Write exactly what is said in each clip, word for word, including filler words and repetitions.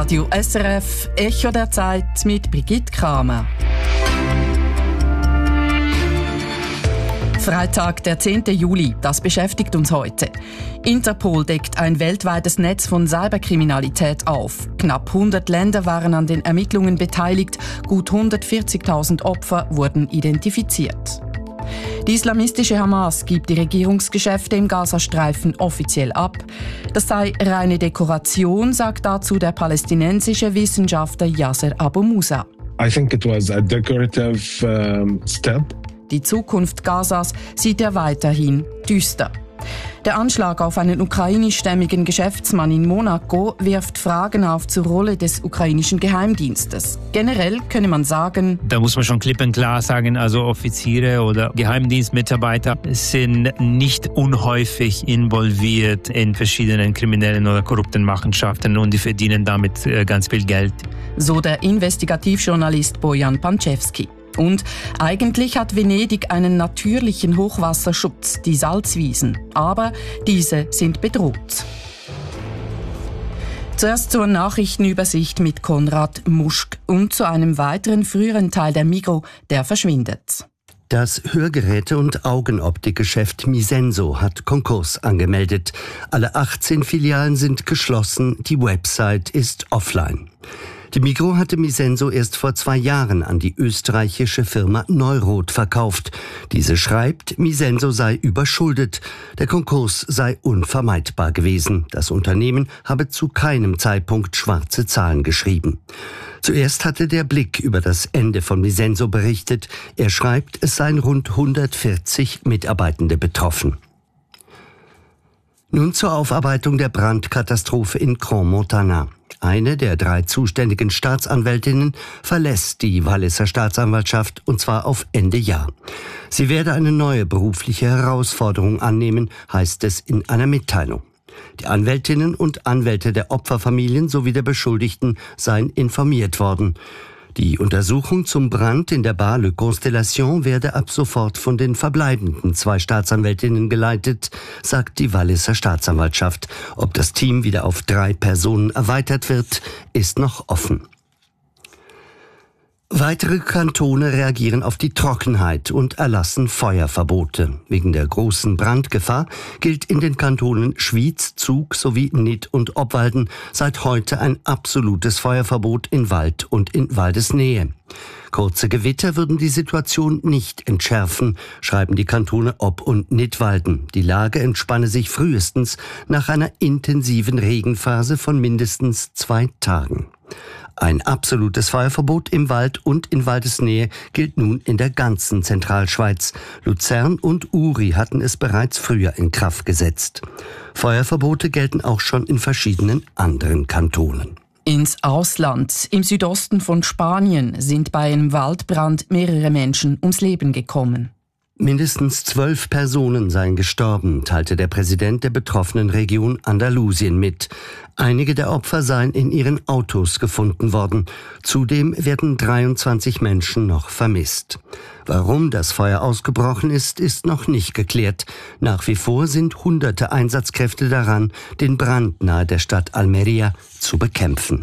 Radio S R F, Echo der Zeit mit Brigitte Kramer. Freitag, der zehnten Juli, das beschäftigt uns heute. Interpol deckt ein weltweites Netz von Cyberkriminalität auf. Knapp hundert Länder waren an den Ermittlungen beteiligt, gut hundertvierzigtausend Opfer wurden identifiziert. Die islamistische Hamas gibt die Regierungsgeschäfte im Gazastreifen offiziell ab. Das sei reine Dekoration, sagt dazu der palästinensische Wissenschaftler Yasser Abu Musa. I think it was a decorative um, step. Die Zukunft Gazas sieht er weiterhin düster. Der Anschlag auf einen ukrainischstämmigen Geschäftsmann in Monaco wirft Fragen auf zur Rolle des ukrainischen Geheimdienstes. Generell könne man sagen, da muss man schon klipp und klar sagen, also Offiziere oder Geheimdienstmitarbeiter sind nicht unhäufig involviert in verschiedenen kriminellen oder korrupten Machenschaften und die verdienen damit ganz viel Geld. So der Investigativjournalist Bojan Pančevský. Und eigentlich hat Venedig einen natürlichen Hochwasserschutz, die Salzwiesen. Aber diese sind bedroht. Zuerst zur Nachrichtenübersicht mit Konrad Muschk und zu einem weiteren früheren Teil der Migros, der verschwindet. Das Hörgeräte- und Augenoptikgeschäft Misenso hat Konkurs angemeldet. Alle achtzehn Filialen sind geschlossen, die Website ist offline. Die Migros hatte Misenso erst vor zwei Jahren an die österreichische Firma Neurot verkauft. Diese schreibt, Misenso sei überschuldet. Der Konkurs sei unvermeidbar gewesen. Das Unternehmen habe zu keinem Zeitpunkt schwarze Zahlen geschrieben. Zuerst hatte der Blick über das Ende von Misenso berichtet. Er schreibt, es seien rund hundertvierzig Mitarbeitende betroffen. Nun zur Aufarbeitung der Brandkatastrophe in Crans-Montana. Eine der drei zuständigen Staatsanwältinnen verlässt die Walliser Staatsanwaltschaft, und zwar auf Ende Jahr. Sie werde eine neue berufliche Herausforderung annehmen, heißt es in einer Mitteilung. Die Anwältinnen und Anwälte der Opferfamilien sowie der Beschuldigten seien informiert worden. Die Untersuchung zum Brand in der Bar Le Constellation werde ab sofort von den verbleibenden zwei Staatsanwältinnen geleitet, sagt die Walliser Staatsanwaltschaft. Ob das Team wieder auf drei Personen erweitert wird, ist noch offen. Weitere Kantone reagieren auf die Trockenheit und erlassen Feuerverbote. Wegen der großen Brandgefahr gilt in den Kantonen Schwyz, Zug sowie Nied und Obwalden seit heute ein absolutes Feuerverbot in Wald und in Waldesnähe. Kurze Gewitter würden die Situation nicht entschärfen, schreiben die Kantone Ob- und Nidwalden. Die Lage entspanne sich frühestens nach einer intensiven Regenphase von mindestens zwei Tagen. Ein absolutes Feuerverbot im Wald und in Waldesnähe gilt nun in der ganzen Zentralschweiz. Luzern und Uri hatten es bereits früher in Kraft gesetzt. Feuerverbote gelten auch schon in verschiedenen anderen Kantonen. Ins Ausland. Im Südosten von Spanien sind bei einem Waldbrand mehrere Menschen ums Leben gekommen. Mindestens zwölf Personen seien gestorben, teilte der Präsident der betroffenen Region Andalusien mit. Einige der Opfer seien in ihren Autos gefunden worden. Zudem werden dreiundzwanzig Menschen noch vermisst. Warum das Feuer ausgebrochen ist, ist noch nicht geklärt. Nach wie vor sind hunderte Einsatzkräfte daran, den Brand nahe der Stadt Almería zu bekämpfen.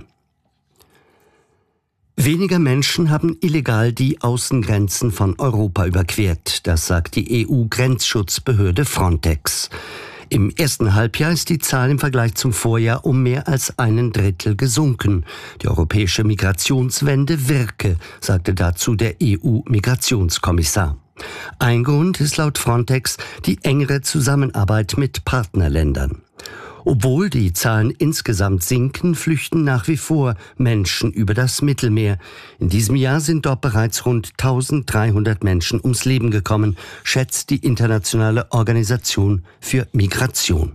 Weniger Menschen haben illegal die Außengrenzen von Europa überquert, das sagt die E U-Grenzschutzbehörde Frontex. Im ersten Halbjahr ist die Zahl im Vergleich zum Vorjahr um mehr als einen Drittel gesunken. Die europäische Migrationswende wirke, sagte dazu der E U-Migrationskommissar. Ein Grund ist laut Frontex die engere Zusammenarbeit mit Partnerländern. Obwohl die Zahlen insgesamt sinken, flüchten nach wie vor Menschen über das Mittelmeer. In diesem Jahr sind dort bereits rund eintausenddreihundert Menschen ums Leben gekommen, schätzt die Internationale Organisation für Migration.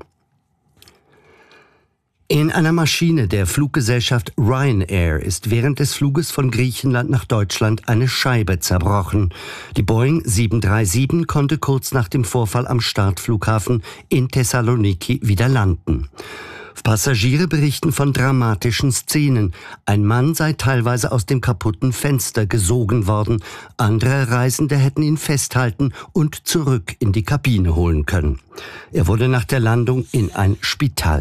In einer Maschine der Fluggesellschaft Ryanair ist während des Fluges von Griechenland nach Deutschland eine Scheibe zerbrochen. Die Boeing sieben drei sieben konnte kurz nach dem Vorfall am Startflughafen in Thessaloniki wieder landen. Passagiere berichten von dramatischen Szenen. Ein Mann sei teilweise aus dem kaputten Fenster gesogen worden. Andere Reisende hätten ihn festhalten und zurück in die Kabine holen können. Er wurde nach der Landung in ein Spital